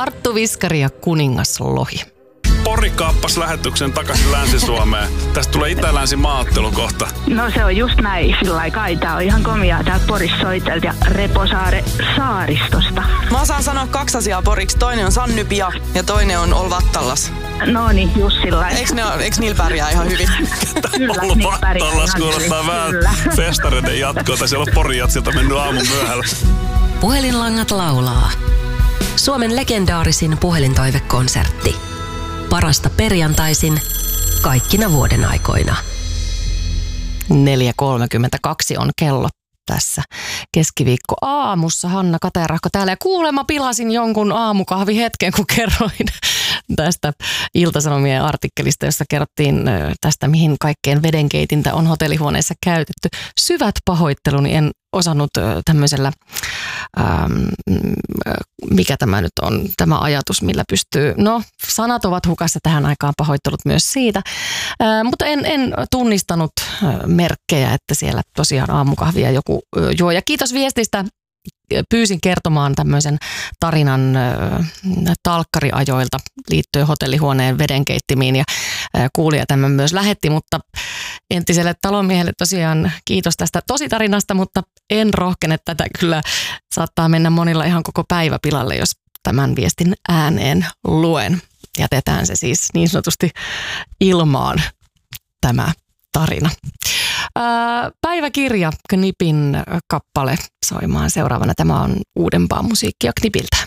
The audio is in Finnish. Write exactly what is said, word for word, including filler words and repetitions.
Arttu Viskari ja Kuningas Lohi. Pori kaappasi lähetyksen takaisin Länsi-Suomeen. Tästä tulee Itä-Länsi-maaottelu kohta. No se on just näin, sillä lailla kai. Tää on ihan komiaa täältä Porissa soitelta ja Reposaare saaristosta. Mä osaan sanoa kaksi asiaa poriksi. Toinen on Sannypia ja toinen on Olvattallas. No niin, just sillä lailla. Eiks, ne, eiks niillä pärjää ihan hyvin? Kyllä, niillä pärjää Olvattallas ihan kuulostaa hyvin. vähän Kyllä. festareiden jatkoa. Siellä on Porijatsilta mennyt aamun myöhällä. Puhelinlangat laulaa. Suomen legendaarisin puhelintoivekonsertti. Parasta perjantaisin kaikkina vuoden aikoina. neljä kolmekymmentäkaksi on kello tässä keskiviikko aamussa. Hanna Katerahko täällä. Ja kuulemma pilasin jonkun aamukahvihetken, kun kerroin tästä Ilta-Sanomien artikkelista, jossa kerrottiin tästä, mihin kaikkeen vedenkeitintä on hotellihuoneessa käytetty. Syvät pahoitteluni, en osannut tämmöisellä, ähm, mikä tämä nyt on, tämä ajatus, millä pystyy, no sanat ovat hukassa tähän aikaan, pahoittelut myös siitä, äh, mutta en, en tunnistanut äh, merkkejä, että siellä tosiaan aamukahvia joku äh, juo. Ja kiitos viestistä. Pyysin kertomaan tämmöisen tarinan äh, talkkariajoilta liittyen hotellihuoneen vedenkeittimiin ja äh, kuulija tämän myös lähetti, mutta entiselle talonmiehelle tosiaan kiitos tästä tositarinasta, mutta en rohkene tätä, kyllä saattaa mennä monilla ihan koko päivä pilalle, jos tämän viestin ääneen luen. Jätetään se siis niin sanotusti ilmaan tämä tarina. Ää, päiväkirja Knipin kappale soimaan seuraavana. Tämä on uudempaa musiikkia Knipiltä.